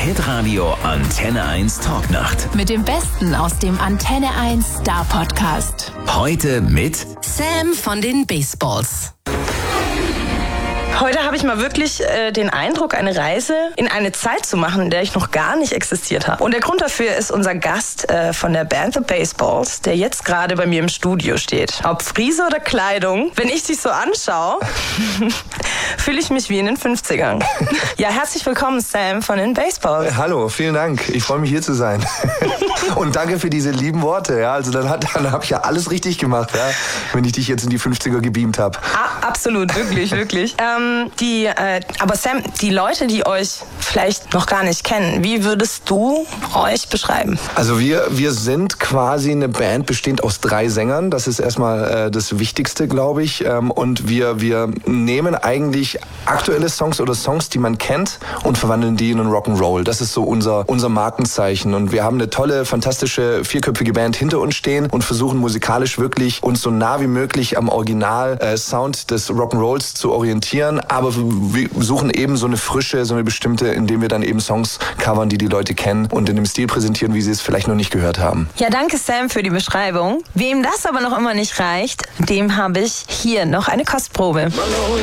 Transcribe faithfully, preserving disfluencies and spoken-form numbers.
Hitradio Antenne eins Talknacht. Mit dem Besten aus dem Antenne eins Star Podcast. Heute mit Sam von den Baseballs. Heute habe ich mal wirklich äh, den Eindruck, eine Reise in eine Zeit zu machen, in der ich noch gar nicht existiert habe. Und der Grund dafür ist unser Gast äh, von der Band The Baseballs, der jetzt gerade bei mir im Studio steht. Ob Frise oder Kleidung, wenn ich dich so anschaue, fühle ich mich wie in den fünfzigern. Ja, herzlich willkommen, Sam von den Baseballs. Hallo, vielen Dank. Ich freue mich, hier zu sein. Und danke für diese lieben Worte. Ja, also dann, dann habe ich ja alles richtig gemacht, ja, wenn ich dich jetzt in die fünfziger gebeamt habe. Ah, absolut, wirklich, wirklich. Ähm, die, äh, aber Sam, die Leute, die euch vielleicht noch gar nicht kennen, wie würdest du euch beschreiben? Also wir, wir sind quasi eine Band bestehend aus drei Sängern. Das ist erstmal äh, das Wichtigste, glaube ich. Ähm, und wir, wir nehmen eigentlich aktuelle Songs oder Songs, die man kennt, und verwandeln die in einen Rock'n'Roll. Das ist so unser, unser Markenzeichen. Und wir haben eine tolle, fantastische, vierköpfige Band hinter uns stehen und versuchen musikalisch wirklich uns so nah wie möglich am Original-Sound äh, des Rock'n'Rolls zu orientieren. Aber wir suchen eben so eine Frische, so eine bestimmte, indem wir dann eben Songs covern, die die Leute kennen und in dem Stil präsentieren, wie sie es vielleicht noch nicht gehört haben. Ja, danke Sam für die Beschreibung. Wem das aber noch immer nicht reicht, dem habe ich hier noch eine Kostprobe.